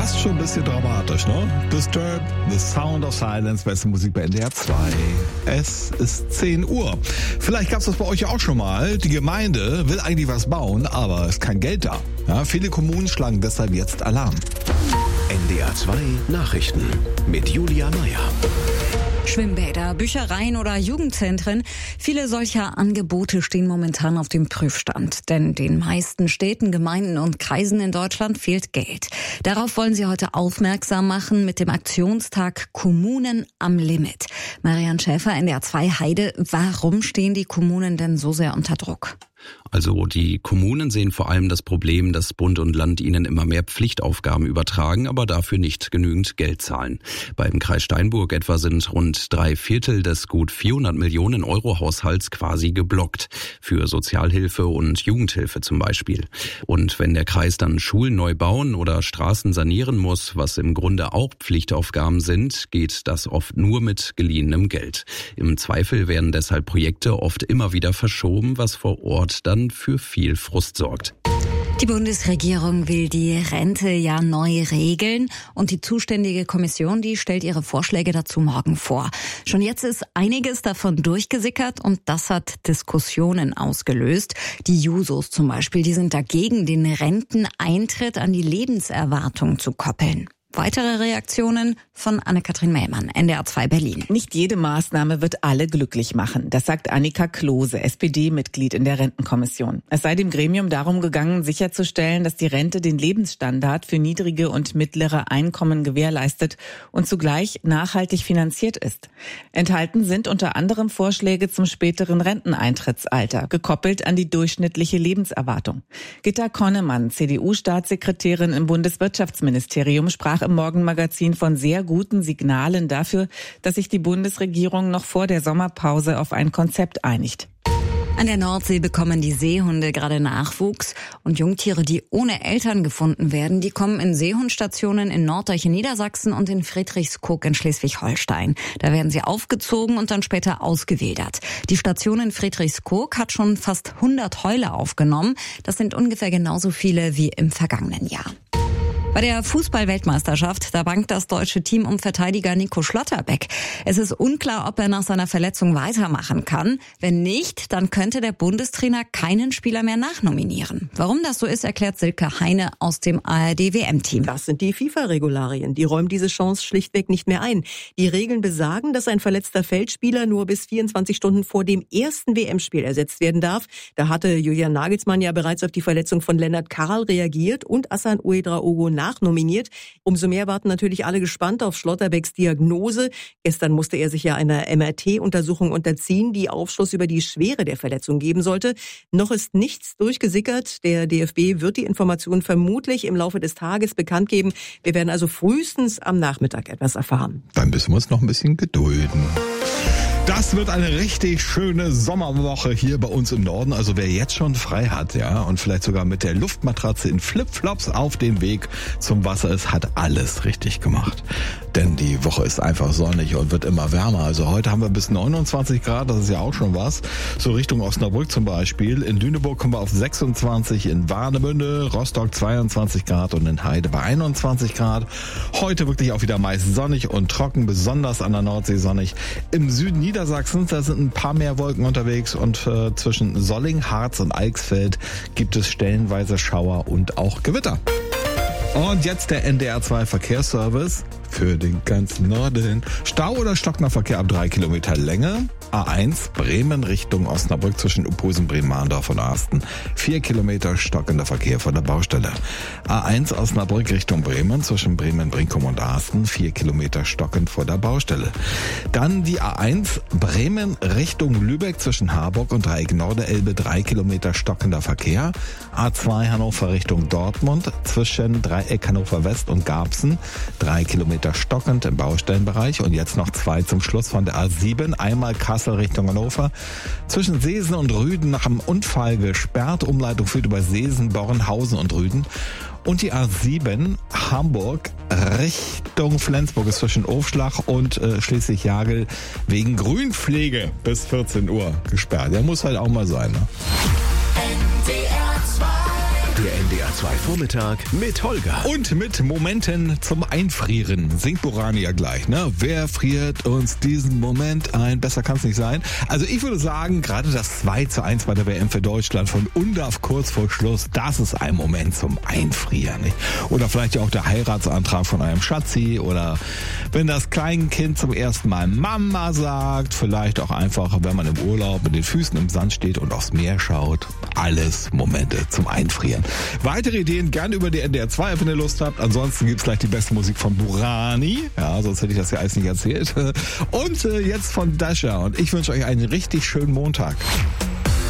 Fast schon ein bisschen dramatisch, ne? Disturbed, The Sound of Silence, beste Musik bei NDR 2. Es ist 10 Uhr. Vielleicht gab es das bei euch auch schon mal. Die Gemeinde will eigentlich was bauen, aber es ist kein Geld da. Ja, viele Kommunen schlagen deshalb jetzt Alarm. NDR 2 Nachrichten mit Julia Meyer. Schwimmbäder, Büchereien oder Jugendzentren. Viele solcher Angebote stehen momentan auf dem Prüfstand. Denn den meisten Städten, Gemeinden und Kreisen in Deutschland fehlt Geld. Darauf wollen sie heute aufmerksam machen mit dem Aktionstag Kommunen am Limit. Marianne Schäfer, NDR 2 Heide. Warum stehen die Kommunen denn so sehr unter Druck? Also die Kommunen sehen vor allem das Problem, dass Bund und Land ihnen immer mehr Pflichtaufgaben übertragen, aber dafür nicht genügend Geld zahlen. Beim Kreis Steinburg etwa sind rund 3/4 des gut 400 Millionen Euro Haushalts quasi geblockt. Für Sozialhilfe und Jugendhilfe zum Beispiel. Und wenn der Kreis dann Schulen neu bauen oder Straßen sanieren muss, was im Grunde auch Pflichtaufgaben sind, geht das oft nur mit geliehenem Geld. Im Zweifel werden deshalb Projekte oft immer wieder verschoben, was vor Ort dann für viel Frust sorgt. Die Bundesregierung will die Rente ja neu regeln und die zuständige Kommission, die stellt ihre Vorschläge dazu morgen vor. Schon jetzt ist einiges davon durchgesickert und das hat Diskussionen ausgelöst. Die Jusos zum Beispiel, die sind dagegen, den Renteneintritt an die Lebenserwartung zu koppeln. Weitere Reaktionen von Anne-Kathrin Mehlmann, NDR 2 Berlin. Nicht jede Maßnahme wird alle glücklich machen. Das sagt Annika Klose, SPD-Mitglied in der Rentenkommission. Es sei dem Gremium darum gegangen, sicherzustellen, dass die Rente den Lebensstandard für niedrige und mittlere Einkommen gewährleistet und zugleich nachhaltig finanziert ist. Enthalten sind unter anderem Vorschläge zum späteren Renteneintrittsalter, gekoppelt an die durchschnittliche Lebenserwartung. Gitta Konnemann, CDU-Staatssekretärin im Bundeswirtschaftsministerium, sprach im Morgenmagazin von sehr guten Signalen dafür, dass sich die Bundesregierung noch vor der Sommerpause auf ein Konzept einigt. An der Nordsee bekommen die Seehunde gerade Nachwuchs und Jungtiere, die ohne Eltern gefunden werden, die kommen in Seehundstationen in Norddeich in Niedersachsen und in Friedrichskoog in Schleswig-Holstein. Da werden sie aufgezogen und dann später ausgewildert. Die Station in Friedrichskoog hat schon fast 100 Häule aufgenommen. Das sind ungefähr genauso viele wie im vergangenen Jahr. Bei der Fußball-Weltmeisterschaft, da bangt das deutsche Team um Verteidiger Nico Schlotterbeck. Es ist unklar, ob er nach seiner Verletzung weitermachen kann. Wenn nicht, dann könnte der Bundestrainer keinen Spieler mehr nachnominieren. Warum das so ist, erklärt Silke Heine aus dem ARD-WM-Team. Das sind die FIFA-Regularien. Die räumen diese Chance schlichtweg nicht mehr ein. Die Regeln besagen, dass ein verletzter Feldspieler nur bis 24 Stunden vor dem ersten WM-Spiel ersetzt werden darf. Da hatte Julian Nagelsmann ja bereits auf die Verletzung von Lennart Karl reagiert und Hassan Ouedraogo nachnominiert. Umso mehr warten natürlich alle gespannt auf Schlotterbecks Diagnose. Gestern musste er sich ja einer MRT-Untersuchung unterziehen, die Aufschluss über die Schwere der Verletzung geben sollte. Noch ist nichts durchgesickert. Der DFB wird die Information vermutlich im Laufe des Tages bekannt geben. Wir werden also frühestens am Nachmittag etwas erfahren. Dann müssen wir uns noch ein bisschen gedulden. Das wird eine richtig schöne Sommerwoche hier bei uns im Norden. Also wer jetzt schon frei hat, ja, und vielleicht sogar mit der Luftmatratze in Flipflops auf dem Weg zum Wasser ist, hat alles richtig gemacht. Denn die Woche ist einfach sonnig und wird immer wärmer. Also heute haben wir bis 29 Grad, das ist ja auch schon was. So Richtung Osnabrück zum Beispiel. In Lüneburg kommen wir auf 26, in Warnemünde, Rostock 22 Grad und in Heide bei 21 Grad. Heute wirklich auch wieder meist sonnig und trocken, besonders an der Nordsee sonnig. Im Süden Niedersachsens, da sind ein paar mehr Wolken unterwegs und zwischen Solling, Harz und Eichsfeld gibt es stellenweise Schauer und auch Gewitter. Und jetzt der NDR 2 Verkehrsservice für den ganzen Norden. Stau oder stockender Verkehr ab 3 Kilometer Länge. A1 Bremen Richtung Osnabrück zwischen Uphusen, Bremen-Mahndorf und Arsten. 4 Kilometer stockender Verkehr von der Baustelle. A1 Osnabrück Richtung Bremen zwischen Bremen-Brinkum und Arsten. 4 Kilometer stockend vor der Baustelle. Dann die A1 Bremen Richtung Lübeck zwischen Harburg und Dreieck Norderelbe. 3 Kilometer stockender Verkehr. A2 Hannover Richtung Dortmund zwischen Dreieck Hannover West und Garbsen. 3 Kilometer stockend im Baustellenbereich. Und jetzt noch 2 zum Schluss von der A7. Einmal Kassel Richtung Hannover. Zwischen Seesen und Rüden nach einem Unfall gesperrt. Umleitung führt über Seesen, Bornhausen und Rüden. Und die A7 Hamburg Richtung Flensburg ist zwischen Aufschlag und Schleswig-Jagel wegen Grünpflege bis 14 Uhr gesperrt. Der muss halt auch mal sein. Ne? Der NDR NDR 2 Vormittag mit Holger. Und mit Momenten zum Einfrieren. Singt Burani ja gleich, ne? Wer friert uns diesen Moment ein? Besser kann's nicht sein. Also ich würde sagen, gerade das 2:1 bei der WM für Deutschland von Undav kurz vor Schluss, das ist ein Moment zum Einfrieren, nicht? Oder vielleicht ja auch der Heiratsantrag von einem Schatzi oder wenn das Kleinkind zum ersten Mal Mama sagt, vielleicht auch einfach, wenn man im Urlaub mit den Füßen im Sand steht und aufs Meer schaut. Alles Momente zum Einfrieren. Weitere Ideen gerne über die NDR 2, wenn ihr Lust habt. Ansonsten gibt's gleich die beste Musik von Burani. Ja, sonst hätte ich das ja alles nicht erzählt. Und jetzt von Dasha. Und ich wünsche euch einen richtig schönen Montag.